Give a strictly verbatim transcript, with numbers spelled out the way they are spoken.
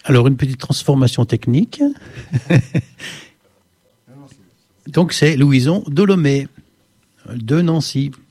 Alors, une petite transformation technique. Donc, c'est Louison Dolomé, de Nancy.